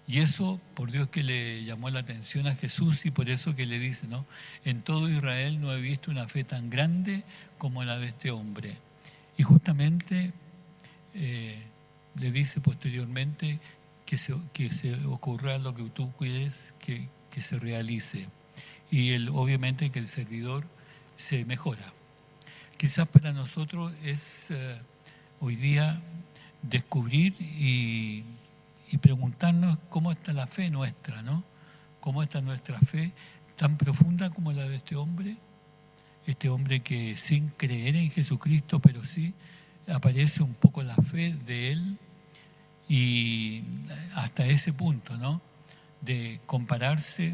Y eso, por Dios, que le llamó la atención a Jesús, y por eso que le dice, ¿no? En todo Israel no he visto una fe tan grande como la de este hombre. Y justamente le dice posteriormente que se ocurra lo que tú quieres que se realice. Y obviamente que el servidor se mejora. Quizás para nosotros es hoy día descubrir y preguntarnos cómo está la fe nuestra, ¿no? ¿Cómo está nuestra fe tan profunda como la de este hombre que sin creer en Jesucristo, pero sí aparece un poco la fe de él, y hasta ese punto, ¿no? De compararse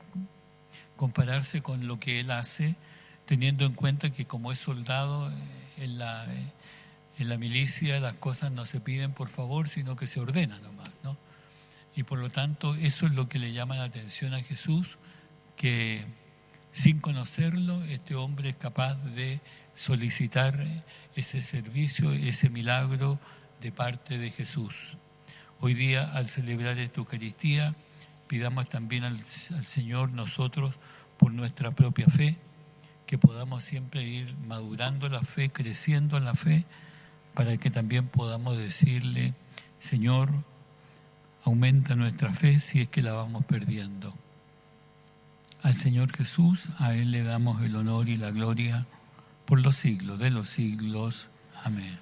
con lo que él hace, teniendo en cuenta que como es soldado en la milicia, las cosas no se piden por favor, sino que se ordenan nomás, ¿no? Y por lo tanto eso es lo que le llama la atención a Jesús, que sin conocerlo este hombre es capaz de solicitar ese servicio, ese milagro de parte de Jesús. Hoy día, al celebrar esta Eucaristía, pidamos también al Señor nosotros, por nuestra propia fe, que podamos siempre ir madurando la fe, creciendo en la fe, para que también podamos decirle: Señor, aumenta nuestra fe si es que la vamos perdiendo. Al Señor Jesús, a Él le damos el honor y la gloria por los siglos de los siglos. Amén.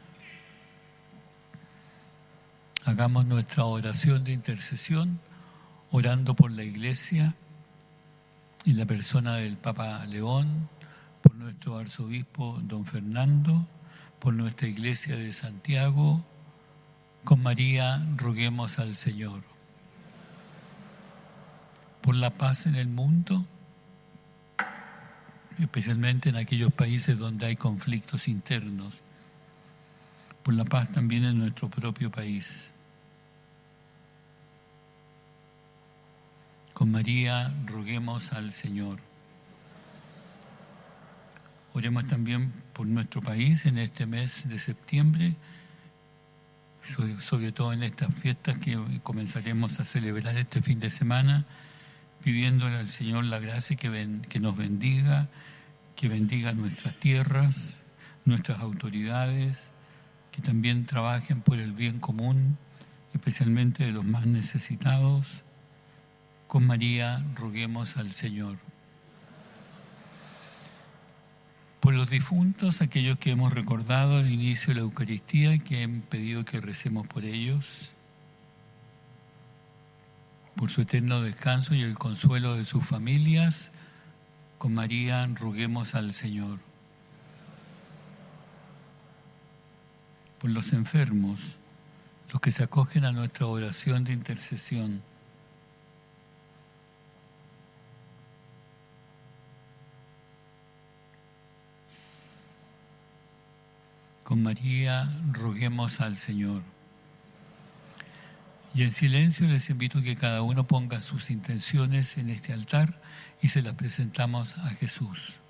Hagamos nuestra oración de intercesión, orando por la Iglesia, en la persona del Papa León, por nuestro arzobispo don Fernando, por nuestra Iglesia de Santiago. Con María roguemos al Señor. Por la paz en el mundo, especialmente en aquellos países donde hay conflictos internos. Por la paz también en nuestro propio país. Con María roguemos al Señor. Oremos también por nuestro país en este mes de septiembre, sobre todo en estas fiestas que comenzaremos a celebrar este fin de semana, pidiéndole al Señor la gracia que nos bendiga, que bendiga nuestras tierras, nuestras autoridades, que también trabajen por el bien común, especialmente de los más necesitados. Con María roguemos al Señor. Por los difuntos, aquellos que hemos recordado al inicio de la Eucaristía y que han pedido que recemos por ellos, por su eterno descanso y el consuelo de sus familias, con María roguemos al Señor. Por los enfermos, los que se acogen a nuestra oración de intercesión, con María roguemos al Señor. Y en silencio les invito a que cada uno ponga sus intenciones en este altar y se las presentamos a Jesús.